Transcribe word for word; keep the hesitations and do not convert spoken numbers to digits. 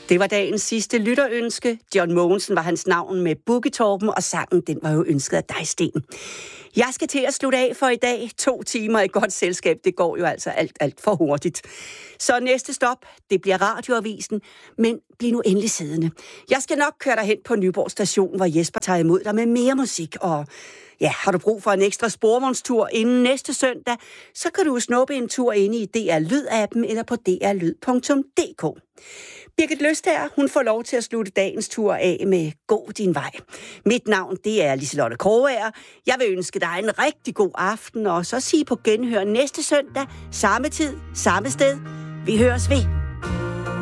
Det var dagens sidste lytterønske. John Mogensen var hans navn med Boogie Torben, og sangen den var jo ønsket af dig, Sten. Jeg skal til at slutte af for i dag. To timer i godt selskab, det går jo altså alt, alt for hurtigt. Så næste stop, det bliver Radioavisen, men bliv nu endelig siddende. Jeg skal nok køre dig hen på Nyborg Station, hvor Jesper tager imod dig med mere musik. Og ja, har du brug for en ekstra sporvognstur inden næste søndag, så kan du snuppe en tur inde i D R Lyd-appen eller på d r lyd punktum d k. Birgit Løstager, hun får lov til at slutte dagens tur af med Gå din vej. Mit navn, det er Liselotte Krogager. Jeg vil ønske dig en rigtig god aften, og så sige på genhør næste søndag, samme tid, samme sted. Vi høres ved.